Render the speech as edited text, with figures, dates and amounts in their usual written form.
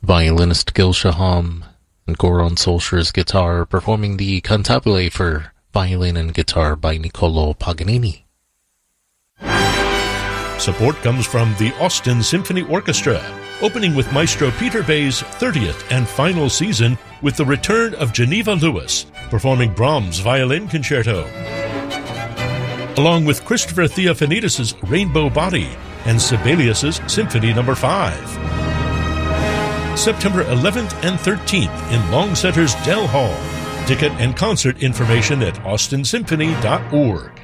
violinist Gil Shaham and Goran Solskjaer's guitar, performing the Cantabile for violin and guitar by Niccolò Paganini. Support comes from the Austin Symphony Orchestra, opening with Maestro Peter Bay's 30th and final season with the return of Geneva Lewis, performing Brahms' Violin Concerto, along with Christopher Theophanidis' Rainbow Body and Sibelius' Symphony No. 5. September 11th and 13th in Long Center's Dell Hall. Ticket and concert information at austinsymphony.org.